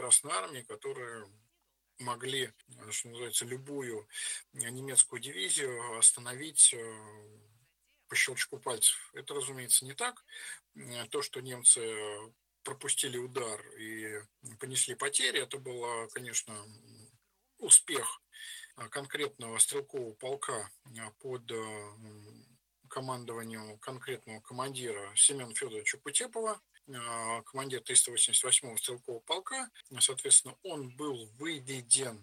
Красной Армии, которые могли, что называется, любую немецкую дивизию остановить по щелчку пальцев. Это, разумеется, не так. То, что немцы пропустили удар и понесли потери, это было, конечно, успех конкретного стрелкового полка под командованием конкретного командира Семена Федоровича Кутепова, командир 388-го стрелкового полка. Соответственно, он был выведен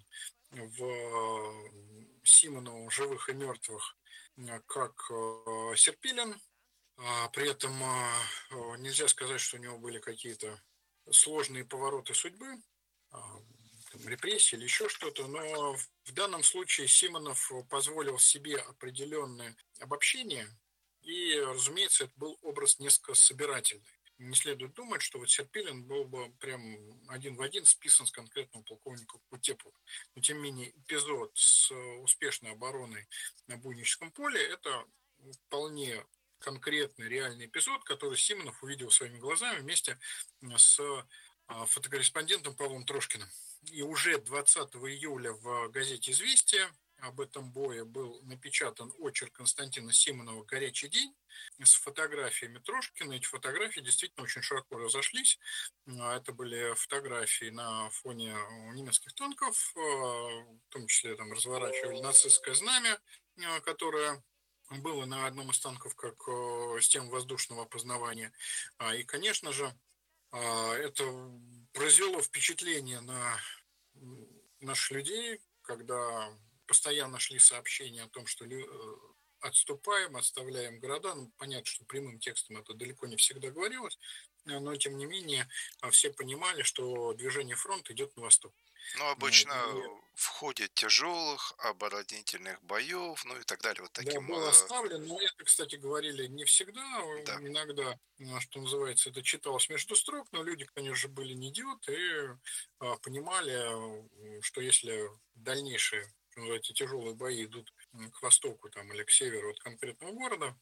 в Симоново живых и мертвых как Серпилин. При этом нельзя сказать, что у него были какие-то сложные повороты судьбы, репрессии или еще что-то, но в данном случае Симонов позволил себе определенное обобщение, и, разумеется, это был образ несколько собирательный. Не следует думать, что вот Серпилин был бы прям один в один списан с конкретного полковника Кутепова. Но, тем не менее, эпизод с успешной обороной на Буйническом поле – это вполне конкретный, реальный эпизод, который Симонов увидел своими глазами вместе с фотокорреспондентом Павлом Трошкиным. И уже 20 июля в газете «Известия» об этом бое был напечатан очерк Константина Симонова «Горячий день» с фотографиями Трошкина. Эти фотографии действительно очень широко разошлись. Это были фотографии на фоне немецких танков, в том числе там разворачивали нацистское знамя, которое было на одном из танков как система воздушного опознавания. И, конечно же, это произвело впечатление на наших людей, когда постоянно шли сообщения о том, что отступаем, отставляем города. Ну, понятно, что прямым текстом это далеко не всегда говорилось, но тем не менее все понимали, что движение фронта идет на восток. Ну, обычно в ходе тяжелых оборонительных боев, ну и так далее, вот Да, таким, был оставлен, но это, кстати, говорили не всегда, да. иногда, что называется, это читалось между строк, но люди, конечно же, были не идиоты и понимали, что если дальнейшие, что называется, тяжелые бои идут к востоку там, или к северу от конкретного города,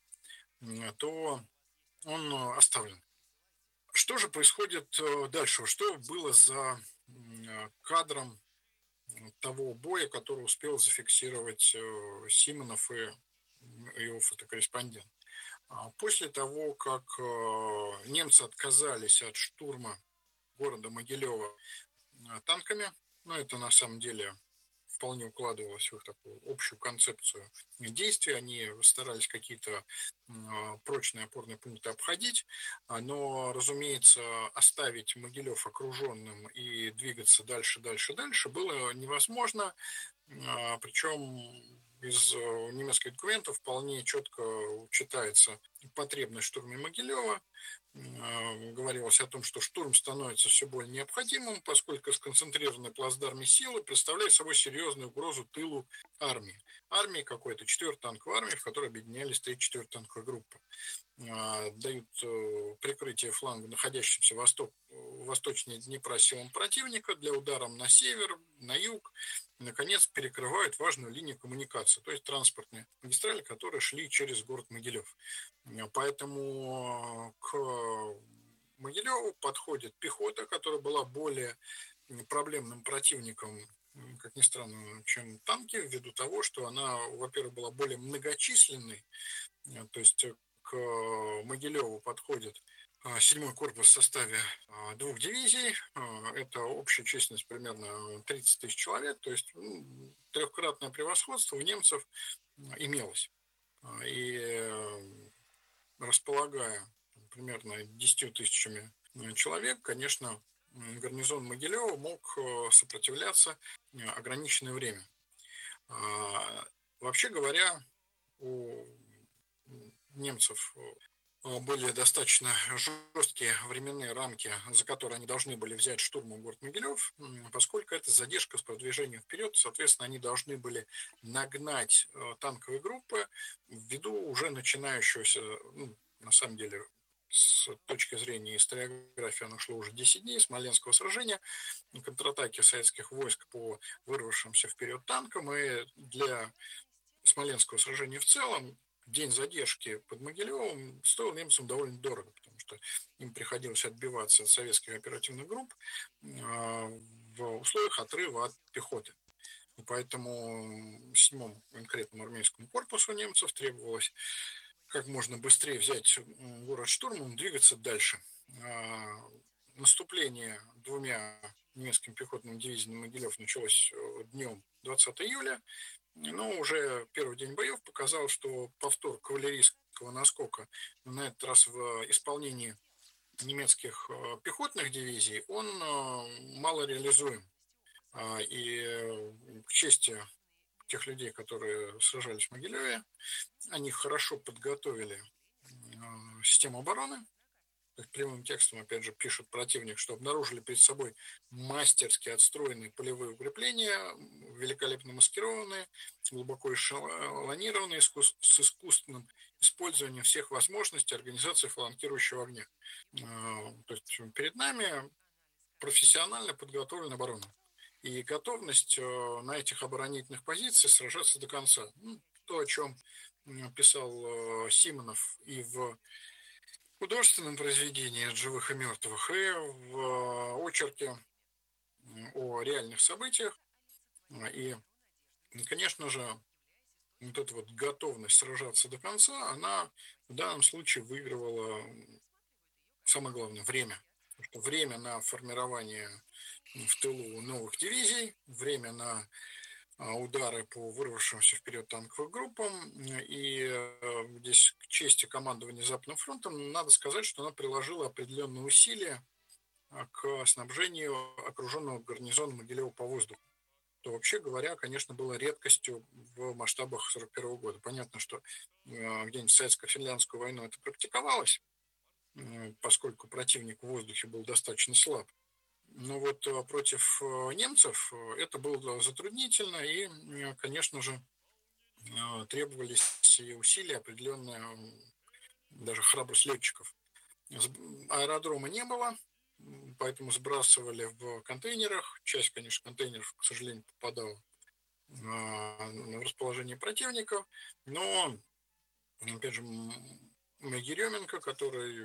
то он оставлен. Что же происходит дальше? Что было за кадром того боя, который успел зафиксировать Симонов и его фотокорреспондент? После того, как немцы отказались от штурма города Могилева танками, ну, это на самом деле вполне укладывалось в их такую общую концепцию действий. Они старались какие-то прочные опорные пункты обходить, но, разумеется, оставить Могилев окруженным и двигаться дальше, дальше, дальше было невозможно. Причем из немецких документов вполне четко читается потребность в штурме Могилева. Говорилось о том, что штурм становится все более необходимым, поскольку сконцентрированные плацдармы силы представляют собой серьезную угрозу тылу армии. Армии какой-то, 4-й танковой армии, в которой объединялись 3-й, 4-я танковая группа. Дают прикрытие фланга, находящимся восточнее Днепра силам противника для удара на север, на юг. И, наконец, перекрывают важную линию коммуникации, то есть транспортные магистрали, которые шли через город Могилев. Поэтому к Могилеву подходит пехота, которая была более проблемным противником, как ни странно, чем танки, ввиду того, что она, во-первых, была более многочисленной, то есть к Могилеву подходит 7-й корпус в составе 2 дивизий. Это общая численность примерно 30 тысяч человек, то есть трехкратное превосходство у немцев имелось. И располагая примерно 10 тысячами человек, конечно, гарнизон Могилева мог сопротивляться ограниченное время. Вообще говоря, у немцев были достаточно жесткие временные рамки, за которые они должны были взять штурмом город Могилев, поскольку это задержка с продвижением вперед, соответственно, они должны были нагнать танковые группы ввиду уже начинающегося, ну, на самом деле, с точки зрения историографии оно шло уже 10 дней, Смоленского сражения, контратаки советских войск по вырвавшимся вперед танкам, и для Смоленского сражения в целом день задержки под Могилевым стоил немцам довольно дорого, потому что им приходилось отбиваться от советских оперативных групп. в условиях отрыва от пехоты. И поэтому 7-му конкретному армейскому корпусу немцев требовалось как можно быстрее взять город штурмом, двигаться дальше. Наступление 2 немецкими пехотными дивизиями на Могилев началось днем 20 июля, но уже первый день боев показал, что повтор кавалерийского наскока, на этот раз в исполнении немецких пехотных дивизий, он мало реализуем. И к чести тех людей, которые сражались в Могилеве, они хорошо подготовили систему обороны. Прямым текстом, опять же, пишет противник, что обнаружили перед собой мастерски отстроенные полевые укрепления, великолепно маскированные, глубоко эшелонированные, с искусственным использованием всех возможностей организации фланкирующего огня. То есть перед нами профессионально подготовленная оборона. И готовность на этих оборонительных позициях сражаться до конца. То, о чем писал Симонов и в художественном произведении «От живых и мертвых», и в очерке о реальных событиях. И, конечно же, вот эта вот готовность сражаться до конца, она в данном случае выигрывала, самое главное, время. Потому что время на формирование в тылу новых дивизий, время на удары по вырвавшимся вперед танковым группам. И здесь к чести командования Западным фронтом надо сказать, что она приложила определенные усилия к снабжению окруженного гарнизона Могилева по воздуху. То, вообще говоря, конечно, было редкостью в масштабах 1941 года. Понятно, что где-нибудь в советско-финляндскую войну это практиковалось, поскольку противник в воздухе был достаточно слаб. Но вот против немцев это было затруднительно, и, конечно же, требовались и усилия определенные, даже храбрость летчиков. Аэродрома не было, поэтому сбрасывали в контейнерах. Часть, конечно, контейнеров, к сожалению, попадала в расположение противника, но, опять же, Еременко, который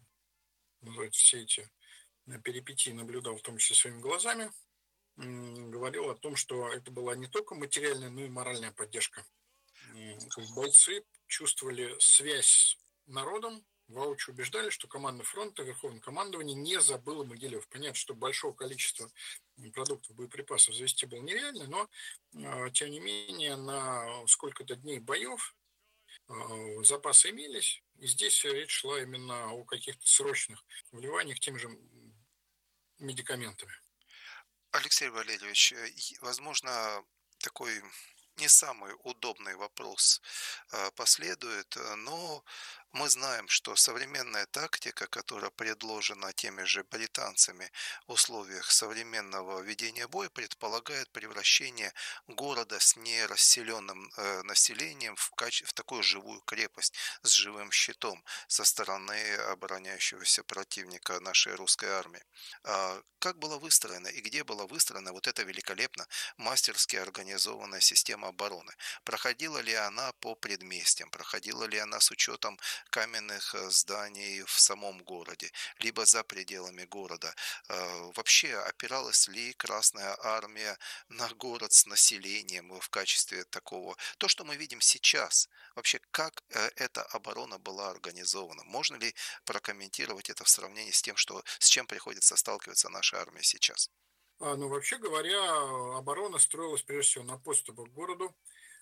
все эти перипетии наблюдал, в том числе своими глазами, говорил о том, что это была не только материальная, но и моральная поддержка. То есть бойцы чувствовали связь с народом, воочию убеждали, что команда фронта, Верховное командование не забыло Могилев. Понятно, что большого количества продуктов, боеприпасов завести было нереально, но, тем не менее, на сколько-то дней боев запасы имелись, и здесь речь шла именно о каких-то срочных вливаниях теми же медикаментами. Алексей Валерьевич, возможно, такой не самый удобный вопрос последует, но мы знаем, что современная тактика, которая предложена теми же британцами в условиях современного ведения боя, предполагает превращение города с нерасселенным населением в такую живую крепость с живым щитом со стороны обороняющегося противника нашей русской армии. Как была выстроена и где была выстроена вот эта великолепно мастерски организованная система обороны? Проходила ли она по предместьям? Проходила ли она с учетом каменных зданий в самом городе, либо за пределами города? Вообще опиралась ли Красная Армия на город с населением в качестве такого? То, что мы видим сейчас, вообще как эта оборона была организована? Можно ли прокомментировать это в сравнении с тем, с чем приходится сталкиваться наша армия сейчас? Ну, вообще говоря, оборона строилась прежде всего на подступах к городу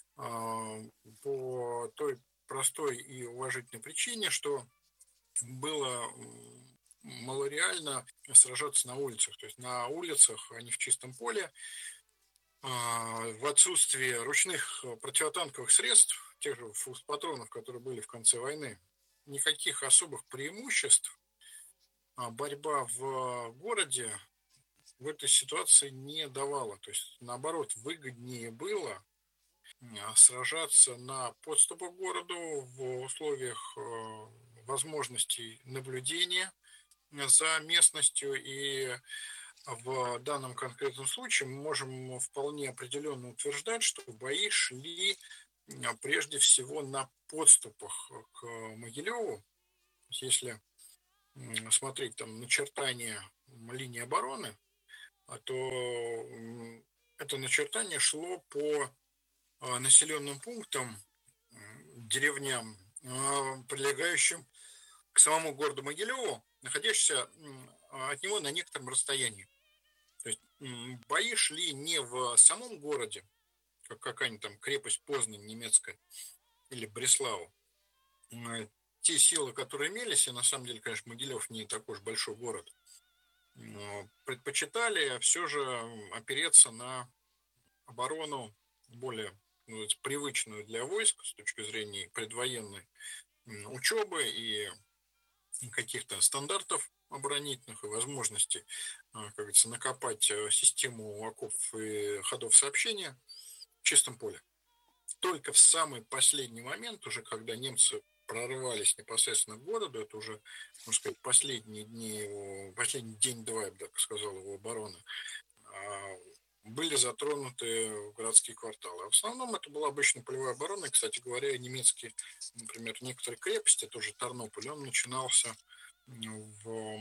по той простой и уважительной причине, что было малореально сражаться на улицах. То есть на улицах, а не в чистом поле, в отсутствии ручных противотанковых средств, тех же патронов, которые были в конце войны, никаких особых преимуществ борьба в городе в этой ситуации не давала. То есть, наоборот, выгоднее было сражаться на подступах к городу в условиях возможностей наблюдения за местностью. И в данном конкретном случае мы можем вполне определенно утверждать, что бои шли прежде всего на подступах к Могилеву. Если смотреть там начертания линии обороны, то это начертание шло по населенным пунктам, деревням, прилегающим к самому городу Могилеву, находящимся от него на некотором расстоянии. То есть бои шли не в самом городе, как какая-нибудь там крепость Познань немецкая или Бреслау. Те силы, которые имелись, и на самом деле, конечно, Могилев не такой уж большой город, предпочитали все же опереться на оборону более привычную для войск с точки зрения предвоенной учебы и каких-то стандартов оборонительных и возможностей, как говорится, накопать систему окопов и ходов сообщения в чистом поле. Только в самый последний момент, уже когда немцы прорывались непосредственно к городу, это уже, можно сказать, последние дни его, последний день-два, я бы так сказал, его обороны, были затронуты городские кварталы. А в основном это была обычная полевая оборона. И, кстати говоря, немецкие, например, некоторые крепости, тоже Тарнополь, он начинался в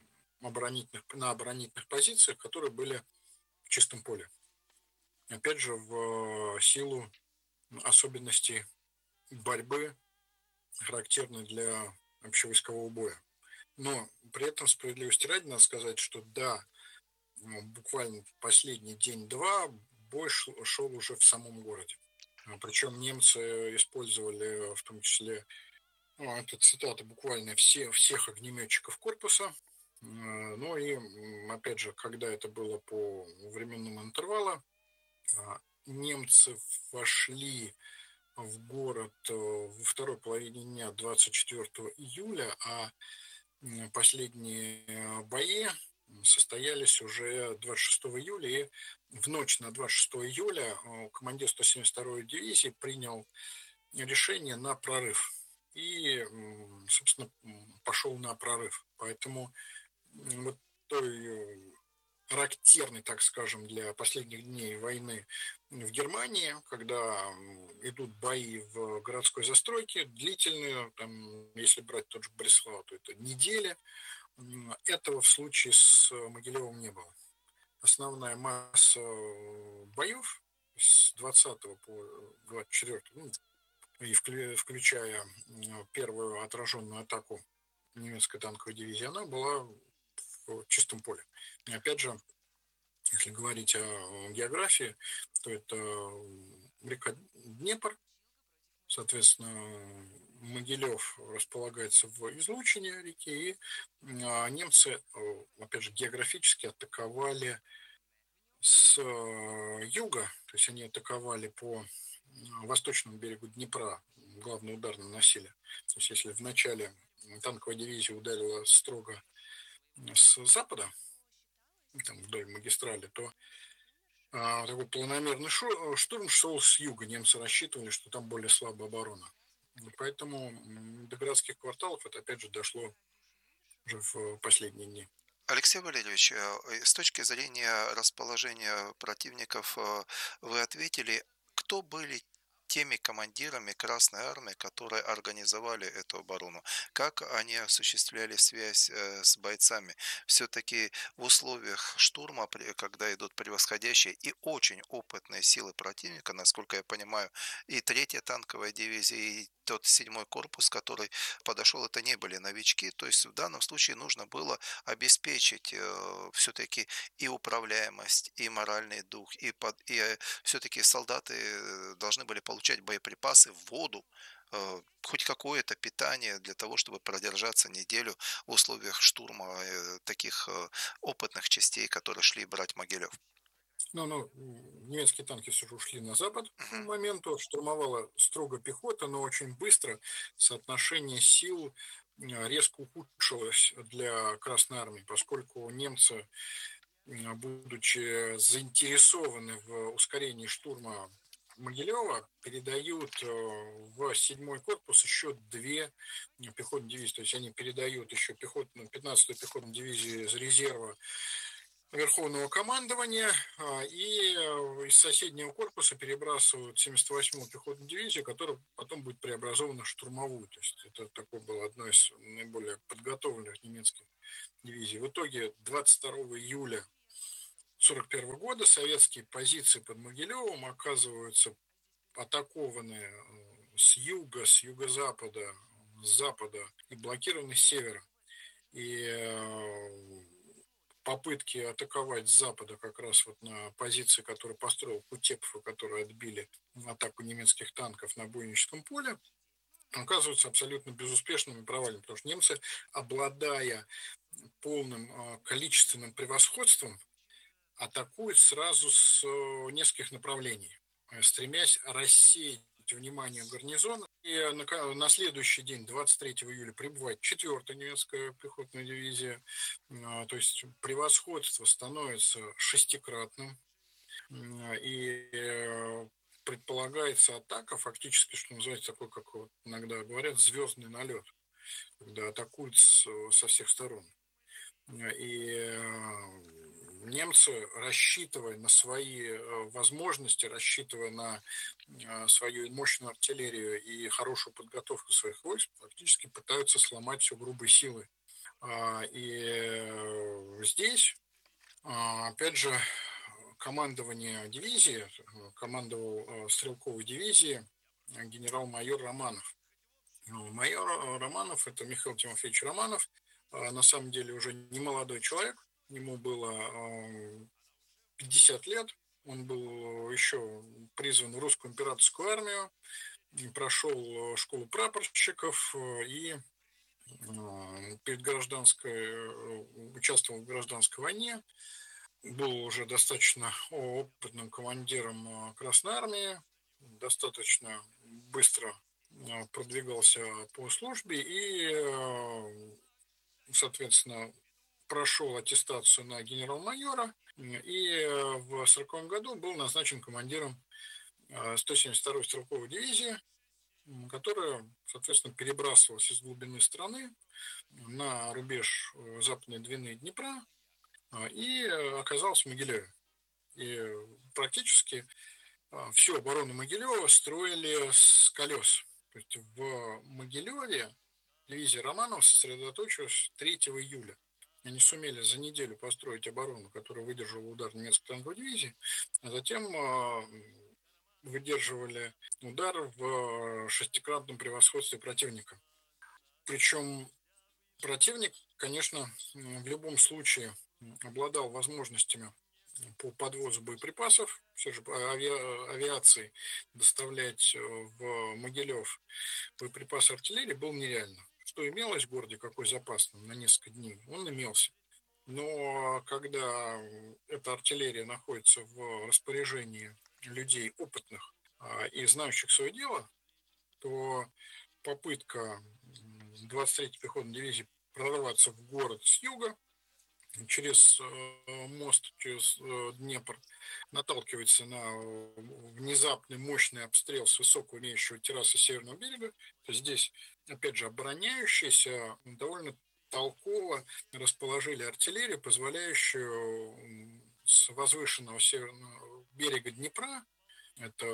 на оборонительных позициях, которые были в чистом поле. Опять же, в силу особенностей борьбы, характерной для общевойскового боя. Но при этом, справедливости ради, надо сказать, что да, буквально последний день-два бой шел уже в самом городе. Причем немцы использовали в том числе, это цитата буквально всех огнеметчиков корпуса. Ну и, опять же, когда это было по временному интервалу, немцы вошли в город во второй половине дня 24 июля, а последние бои состоялись уже 26 июля, и в ночь на 26 июля командир 172-й дивизии принял решение на прорыв и, собственно, пошел на прорыв. Поэтому вот той характерный, так скажем, для последних дней войны в Германии, когда идут бои в городской застройке, длительные, там, если брать тот же Бреслау, то это недели. Этого в случае с Могилевым не было. Основная масса боев с 20 по 24, ну, и включая первую отраженную атаку немецкой танковой дивизии, она была в чистом поле. И опять же, если говорить о географии, то это река Днепр, соответственно, Могилев располагается в излучине реки, и немцы, опять же, географически атаковали с юга, то есть они атаковали по восточному берегу Днепра, главный удар наносили. То есть если в начале танковая дивизия ударила строго с запада, там, вдоль магистрали, то такой планомерный штурм шел с юга. Немцы рассчитывали, что там более слабая оборона. Поэтому до городских кварталов это опять же дошло уже в последние дни. Алексей Валерьевич, с точки зрения расположения противников, вы ответили, кто были теми командирами Красной Армии, которые организовали эту оборону? Как они осуществляли связь с бойцами? Все-таки в условиях штурма, когда идут превосходящие и очень опытные силы противника, насколько я понимаю, и третья танковая дивизия, и тот седьмой корпус, который подошел, это не были новички. То есть в данном случае нужно было обеспечить все-таки и управляемость, и моральный дух, и все-таки солдаты должны были получать боеприпасы, воду, хоть какое-то питание для того, чтобы продержаться неделю в условиях штурма таких опытных частей, которые шли брать Могилев. Ну, немецкие танки все же ушли на запад к Мгм. моменту, штурмовала строго пехота, но очень быстро соотношение сил резко ухудшилось для Красной Армии, поскольку немцы, будучи заинтересованы в ускорении штурма Могилева, передают в седьмой корпус еще две пехотные дивизии. То есть они передают еще 15-ю пехотную дивизию из резерва Верховного командования и из соседнего корпуса перебрасывают 78-ю пехотную дивизию, которая потом будет преобразована в штурмовую. То есть это такое было одно из наиболее подготовленных немецких дивизий. В итоге 22 июля 1941 года советские позиции под Могилевым оказываются атакованы с юга, с юго-запада, с запада и блокированы с севера. И попытки атаковать с запада как раз вот на позиции, которые построил Кутепов, и которые отбили атаку немецких танков на Буйническом поле, оказываются абсолютно безуспешными и провальными, потому что немцы, обладая полным количественным превосходством, атакуют сразу с нескольких направлений, стремясь рассеять внимание гарнизона. И на следующий день, 23 июля, прибывает 4-я немецкая пехотная дивизия. То есть превосходство становится шестикратным. И предполагается атака, фактически, что называется, такой, как вот иногда говорят, звездный налет, когда атакуют со всех сторон. И немцы, рассчитывая на свои возможности, рассчитывая на свою мощную артиллерию и хорошую подготовку своих войск, фактически пытаются сломать все грубой силой. И здесь, опять же, командование дивизии, командовал стрелковой дивизией генерал-майор Романов. Майор Романов – это Михаил Тимофеевич Романов, на самом деле уже не молодой человек, ему было 50 лет, он был еще призван в русскую императорскую армию, прошел школу прапорщиков и перед участвовал в гражданской войне, был уже достаточно опытным командиром Красной армии, достаточно быстро продвигался по службе и, соответственно, прошел аттестацию на генерал-майора и в 1940 году был назначен командиром 172-й стрелковой дивизии, которая, соответственно, перебрасывалась из глубины страны на рубеж Западной Двины и Днепра и оказалась в Могилеве. И практически всю оборону Могилева строили с колес. То есть в Могилеве дивизия Романова сосредоточилась 3 июля. Они сумели за неделю построить оборону, которая выдержала удар немецкой танковой дивизии, а затем выдерживали удар в шестикратном превосходстве противника. Причем противник, конечно, в любом случае обладал возможностями по подвозу боеприпасов, все же авиации доставлять в Могилев боеприпасы артиллерии было нереально. Что имелось в городе, какой запас на несколько дней, он имелся. Но когда эта артиллерия находится в распоряжении людей опытных и знающих свое дело, то попытка 23-й пехотной дивизии прорваться в город с юга через мост, через Днепр, наталкивается на внезапный мощный обстрел с высоко имеющего террасы северного берега. То есть здесь, опять же, обороняющиеся довольно толково расположили артиллерию, позволяющую с возвышенного северного берега Днепра, это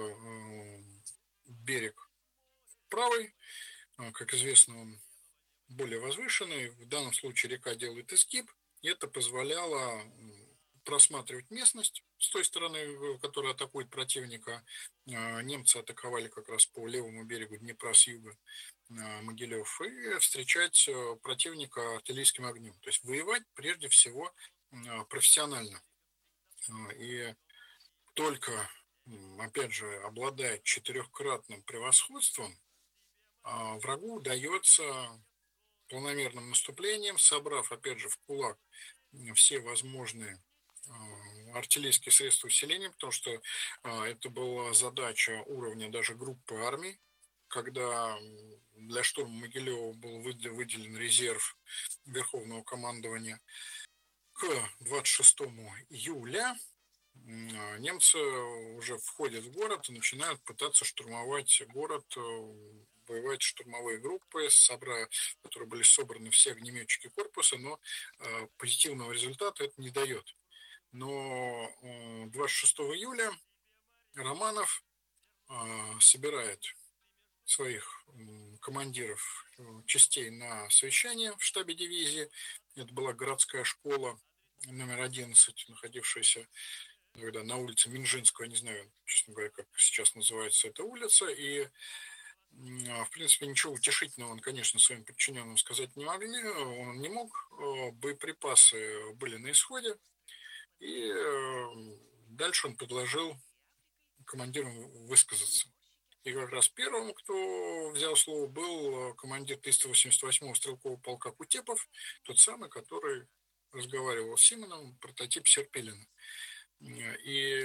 берег правый, как известно, он более возвышенный, в данном случае река делает изгиб, и это позволяло просматривать местность с той стороны, которая атакует противника. Немцы атаковали как раз по левому берегу Днепра с юга Могилев, и встречать противника артиллерийским огнем. То есть воевать прежде всего профессионально. И только, опять же, обладая четырехкратным превосходством, врагу удается планомерным наступлением, собрав, опять же, в кулак все возможные артиллерийские средства усиления, потому что это была задача уровня даже группы армий, когда для штурма Могилева был выделен резерв Верховного командования. К 26 июля немцы уже входят в город и начинают пытаться штурмовать город, воевать штурмовые группы, которые были собраны все огнеметчики корпуса, но позитивного результата это не дает. Но 26 июля Романов собирает своих командиров частей на совещание в штабе дивизии. Это была городская школа номер 11, находившаяся тогда на улице Минжинского, я не знаю, честно говоря, как сейчас называется эта улица, и в принципе, ничего утешительного он, конечно, своим подчиненным сказать не могли, он не мог, боеприпасы были на исходе, и дальше он предложил командирам высказаться. И как раз первым, кто взял слово, был командир 388-го стрелкового полка Кутепов, тот самый, который разговаривал с Симоном, прототип Серпилина. И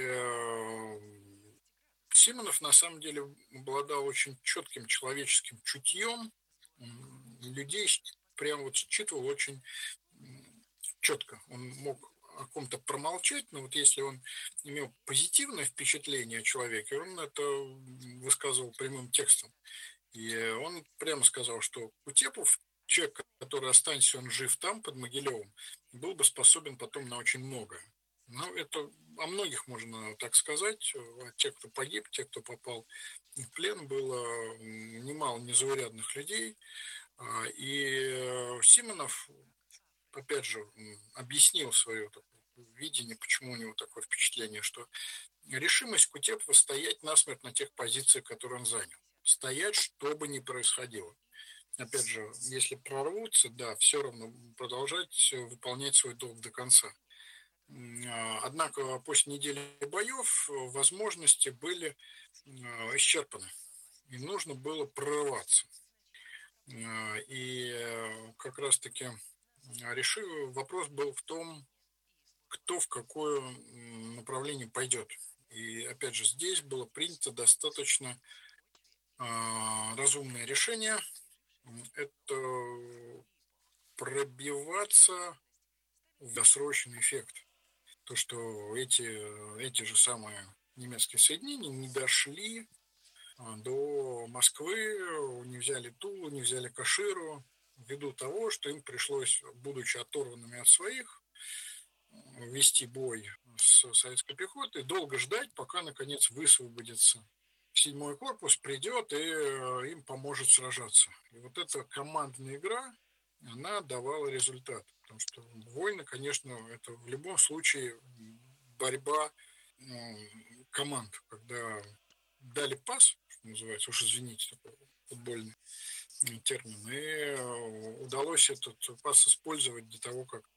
Симонов на самом деле обладал очень четким человеческим чутьем, людей прям вот считывал очень четко. Он мог о ком-то промолчать, но вот если он имел позитивное впечатление о человеке, он это высказывал прямым текстом. И он прямо сказал, что Кутепов, человек, который останется он жив там, под Могилевым, был бы способен потом на очень многое. Ну, это о многих можно так сказать. Те, кто погиб, те, кто попал в плен, было немало незаурядных людей. И Симонов, опять же, объяснил свое видение, почему у него такое впечатление, что решимость Кутепова стоять насмерть на тех позициях, которые он занял. Стоять, что бы ни происходило. Опять же, если прорвутся, да, все равно продолжать выполнять свой долг до конца. Однако после недели боев возможности были исчерпаны. И нужно было прорываться. И как раз-таки вопрос был в том, кто в какое направление пойдет. И опять же, здесь было принято достаточно разумное решение. Это пробиваться в досрочный эффект. То, что эти же самые немецкие соединения не дошли до Москвы, не взяли Тулу, не взяли Каширу, ввиду того, что им пришлось, будучи оторванными от своих, вести бой с советской пехотой, долго ждать, пока, наконец, высвободится 7-й корпус, придет и им поможет сражаться. И вот эта командная игра, она давала результат. Потому что войны, конечно, это в любом случае борьба команд, когда дали пас, что называется, уж извините, такой футбольный термин, и удалось этот пас использовать для того, как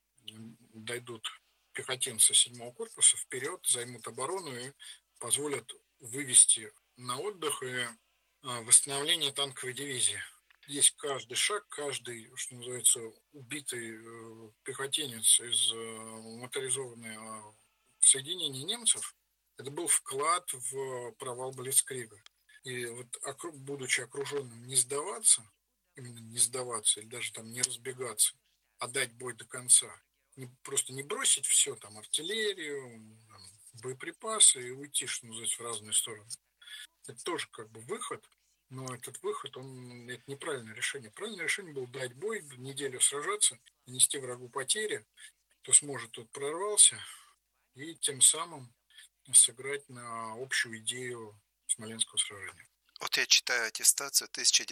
дойдут пехотинцы 7-го корпуса вперед, займут оборону и позволят вывести на отдых и восстановление танковой дивизии. Здесь каждый шаг, каждый, что называется, убитый пехотинец из моторизованного соединения немцев, это был вклад в провал Блицкрига. И вот будучи окруженным, не сдаваться, именно не сдаваться, или даже там не разбегаться, а дать бой до конца. Просто не бросить все, там, артиллерию, там, боеприпасы и уйти, что называется, в разные стороны. Это тоже как бы выход, но этот выход, это неправильное решение. Правильное решение было дать бой, неделю сражаться, нанести врагу потери, кто сможет, тот прорвался, и тем самым сыграть на общую идею Смоленского сражения. Вот я читаю аттестацию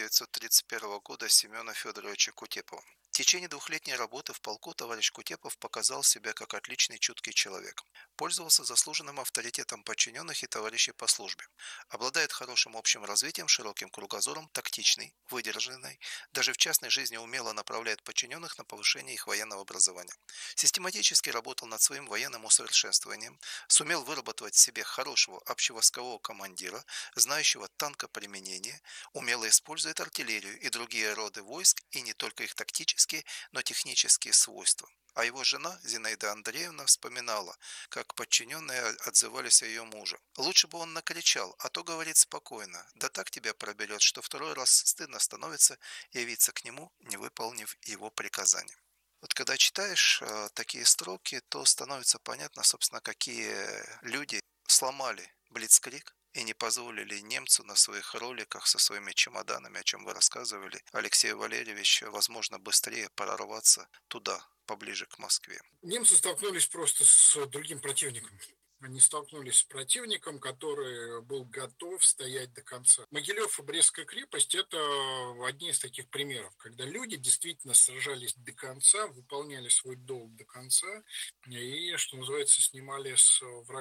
1931 года Семена Федоровича Кутепова. В течение двухлетней работы в полку товарищ Кутепов показал себя как отличный чуткий человек. Пользовался заслуженным авторитетом подчиненных и товарищей по службе. Обладает хорошим общим развитием, широким кругозором, тактичный, выдержанный. Даже в частной жизни умело направляет подчиненных на повышение их военного образования. Систематически работал над своим военным усовершенствованием. Сумел выработать в себе хорошего общевойскового командира, знающего танкоприменение, умело использует артиллерию и другие роды войск и не только их тактические, но технические свойства. А его жена Зинаида Андреевна вспоминала, как подчиненные отзывались о ее муже. Лучше бы он накричал, а то говорит спокойно, да так тебя проберет, что второй раз стыдно становится явиться к нему, не выполнив его приказания. Вот когда читаешь такие строки, то становится понятно, собственно, какие люди сломали Блицкриг и не позволили немцу на своих роликах со своими чемоданами, о чем вы рассказывали, Алексей Валерьевич, возможно, быстрее прорваться туда, поближе к Москве. Немцы столкнулись просто с другим противником. они столкнулись с противником, который был готов стоять до конца. Могилев и Брестская крепость – это одни из таких примеров, когда люди действительно сражались до конца, выполняли свой долг до конца и, что называется, снимали с врага